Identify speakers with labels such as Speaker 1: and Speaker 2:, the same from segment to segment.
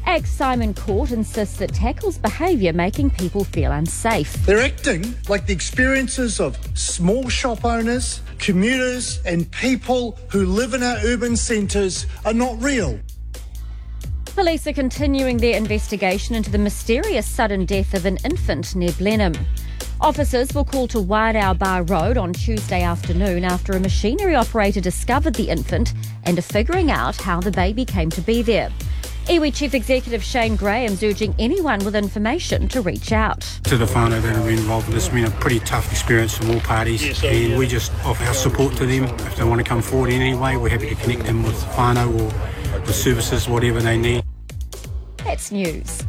Speaker 1: Ex-Simon Court insists that tackles behaviour making people feel unsafe.
Speaker 2: They're acting like the experiences of small shop owners, commuters and people who live in our urban centres are not real.
Speaker 1: Police are continuing their investigation into the mysterious sudden death of an infant near Blenheim. Officers were called to Wairoa Bar Road on Tuesday afternoon after a machinery operator discovered the infant and are figuring out how the baby came to be there. Iwi Chief Executive Shane Graham's urging anyone with information to reach out.
Speaker 3: To the whānau that have been involved in this, it's been a pretty tough experience from all parties, and we just offer our support to them. If they want to come forward in any way, we're happy to connect them with whānau or with services, whatever they need.
Speaker 1: That's news.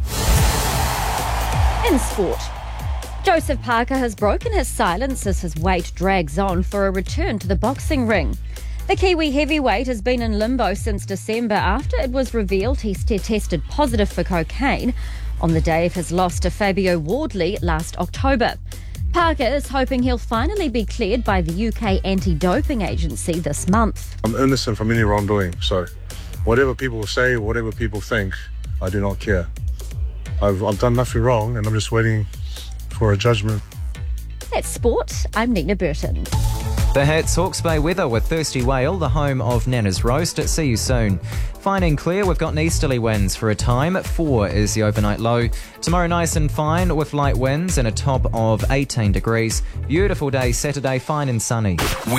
Speaker 1: In sport, Joseph Parker has broken his silence as his wait drags on for a return to the boxing ring. The Kiwi heavyweight has been in limbo since December after it was revealed he tested positive for cocaine on the day of his loss to Fabio Wardley last October. Parker is hoping he'll finally be cleared by the UK anti-doping agency this month.
Speaker 4: I'm innocent from any wrongdoing, so whatever people say, whatever people think, I do not care. I've done nothing wrong and I'm just waiting for a judgment.
Speaker 1: That's sport. I'm Nina Burton.
Speaker 5: The Hats Hawke's Bay weather with Thirsty Whale, the home of Nana's Roast. See you soon. Fine and clear, we've got easterly winds for a time. 4 is the overnight low. Tomorrow nice and fine with light winds and a top of 18 degrees. Beautiful day Saturday, fine and sunny.